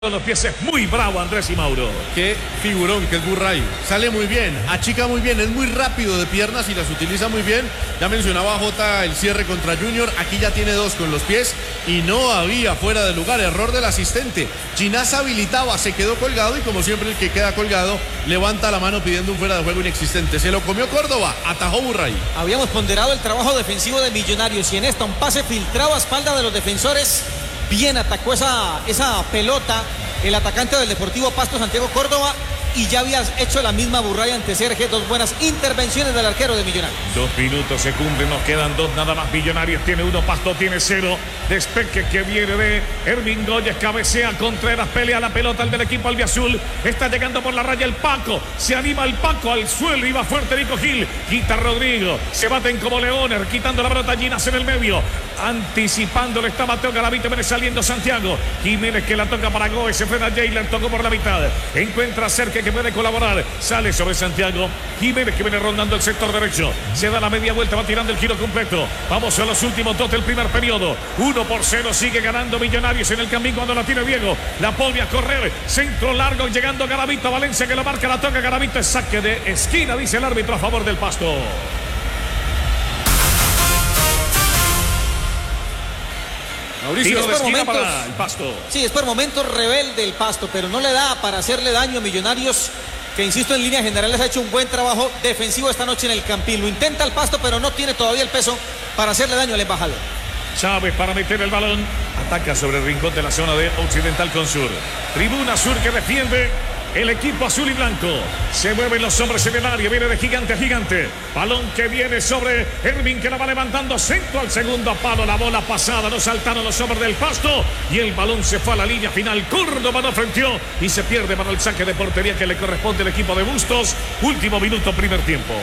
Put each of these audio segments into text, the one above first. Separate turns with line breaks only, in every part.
Con los pies es muy bravo Andrés y Mauro.
Qué figurón que es Burray. Sale muy bien, achica muy bien, es muy rápido de piernas y las utiliza muy bien. Ya mencionaba Jota el cierre contra Junior. Aquí ya tiene dos con los pies y no había fuera de lugar. Error del asistente. Ginás habilitaba, se quedó colgado y como siempre el que queda colgado levanta la mano pidiendo un fuera de juego inexistente. Se lo comió Córdoba, atajó Burray.
Habíamos ponderado el trabajo defensivo de Millonarios y en esta un pase filtrado a espalda de los defensores. Bien atacó esa pelota el atacante del Deportivo Pasto, Santiago Córdoba, y ya había hecho la misma Burray ante Sergio. Dos buenas intervenciones del arquero de Millonarios.
2 minutos se cumplen, nos quedan 2 nada más. Millonarios tiene 1, Pasto tiene 0. Despeque que viene de Ervin Goyes, cabecea Contreras, pelea la pelota el del equipo albiazul. Está llegando por la raya el Paco, se anima el Paco al suelo y va fuerte Nico Gil. Quita Rodrigo, se baten como leones, quitando la pelota Ginás en el medio. Anticipándole está Mateo Garavito, viene saliendo Santiago Jiménez que la toca para Goes, se frena Jailer, tocó por la mitad, encuentra cerca que puede colaborar, sale sobre Santiago Jiménez que viene rondando el sector derecho, se da la media vuelta, va tirando el giro completo. Vamos a los últimos 2 del primer periodo. 1-0 sigue ganando Millonarios en el camino cuando la tiene Diego, la pone a correr, centro largo llegando Garavito, Valencia que lo marca, la toca Garavito, es saque de esquina, dice el árbitro a favor del Pasto.
Mauricio,
tiro de esquina para el Pasto.
Sí, es por momentos rebelde el Pasto, pero no le da para hacerle daño a Millonarios, que insisto en líneas generales ha hecho un buen trabajo defensivo esta noche en el Campín. Lo intenta el Pasto, pero no tiene todavía el peso para hacerle daño al embajador.
Chávez para meter el balón, ataca sobre el rincón de la zona de Occidental con Sur. Tribuna Sur que defiende el equipo azul y blanco. Se mueven los hombres en el área, viene de gigante a gigante. Balón que viene sobre Ervin que la va levantando, centro al segundo palo, la bola pasada, no saltaron los hombres del Pasto y el balón se fue a la línea final. Córdoba no frenteó y se pierde para el saque de portería que le corresponde al equipo de Bustos. Último minuto, primer tiempo.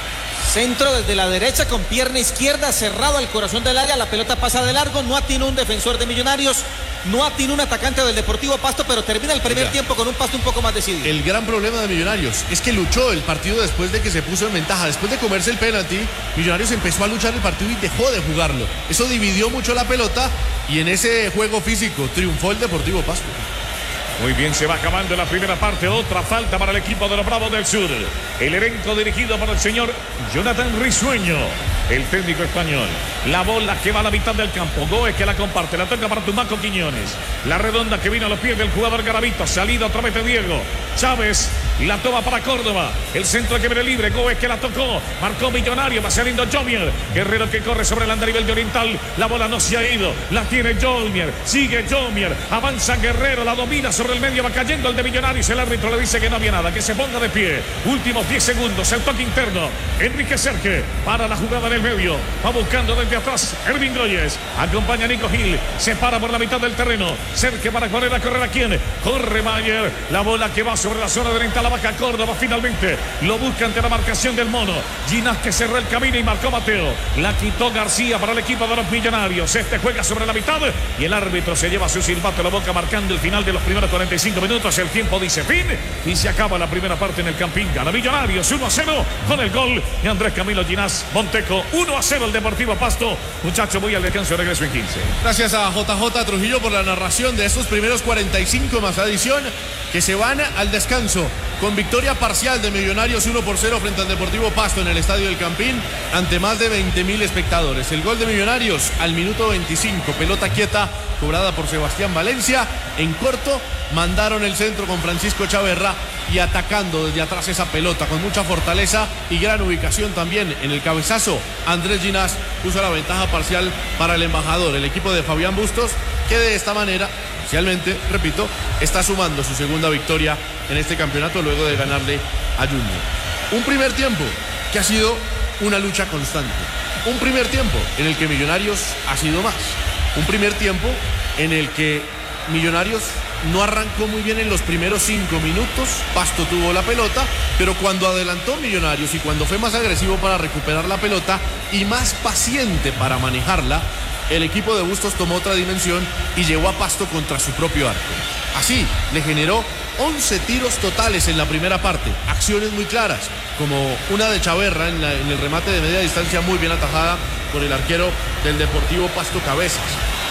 Centro desde la derecha con pierna izquierda cerrado al corazón del área, la pelota pasa de largo, no atinó un defensor de Millonarios, no atinó un atacante del Deportivo Pasto, pero termina el primer tiempo con un Pasto un poco más decidido.
El gran problema de Millonarios es que luchó el partido después de que se puso en ventaja, después de comerse el penalti. Millonarios empezó a luchar el partido y dejó de jugarlo. Eso dividió mucho la pelota y en ese juego físico triunfó el Deportivo Pasto.
Muy bien, se va acabando la primera parte. Otra falta para el equipo de los Bravos del Sur. El elenco dirigido por el señor Jonathan Risueño, el técnico español. La bola que va a la mitad del campo. Goes que la comparte, la toca para Tumaco Quiñones. La redonda que vino a los pies del jugador Garavito. Salida otra vez de Diego. Chávez la toma para Córdoba. El centro que viene libre. Goes que la tocó. Marcó Millonario. Va saliendo Jomier. Guerrero que corre sobre el andarivel de Oriental. La bola no se ha ido. La tiene Jomier. Sigue Jomier. Avanza Guerrero. La domina sobre el medio. Va cayendo el de Millonarios. El árbitro le dice que no había nada. Que se ponga de pie. Últimos 10 segundos. El toque interno. Enrique Serge para la jugada en el medio. Va buscando desde atrás Ervin Goyes. Acompaña a Nico Gil. Se para por la mitad del terreno. Serge para correr a quién. Corre Mayer. La bola que va sobre la zona de oriental. La baja Córdoba finalmente. Lo busca ante la marcación del mono. Ginás que cerró el camino y marcó Mateo. La quitó García para el equipo de los Millonarios. Este juega sobre la mitad y el árbitro se lleva su silbato a la boca marcando el final de los primeros 45 minutos. El tiempo dice fin y se acaba la primera parte en el Campín. Gana Millonarios 1-0 con el gol de Andrés Camilo Ginás Monteco. 1-0 el Deportivo Pasto. Muchachos, voy al descanso, regreso en 15.
Gracias a JJ Trujillo por la narración de estos primeros 45 más adición que se van al descanso con victoria parcial de Millonarios 1-0 frente al Deportivo Pasto en el Estadio del Campín ante más de 20.000 espectadores. El gol de Millonarios al minuto 25, pelota quieta cobrada por Sebastián Valencia. En corto mandaron el centro con Francisco Chaverra y atacando desde atrás esa pelota con mucha fortaleza y gran ubicación también en el cabezazo. Andrés Ginás puso la ventaja parcial para el embajador, el equipo de Fabián Bustos, que de esta manera, parcialmente, repito, está sumando su segunda victoria en este campeonato luego de ganarle a Junior. Un primer tiempo que ha sido una lucha constante. Un primer tiempo en el que Millonarios ha sido más. Un primer tiempo en el que Millonarios no arrancó muy bien en los primeros 5 minutos. Pasto tuvo la pelota, pero cuando adelantó Millonarios y cuando fue más agresivo para recuperar la pelota y más paciente para manejarla, el equipo de Bustos tomó otra dimensión y llevó a Pasto contra su propio arco. Así le generó 11 tiros totales en la primera parte, acciones muy claras, como una de Chaverra en el remate de media distancia muy bien atajada por el arquero del Deportivo Pasto Cabezas.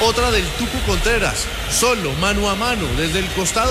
Otra del Tucu Contreras, solo, mano a mano, desde el costado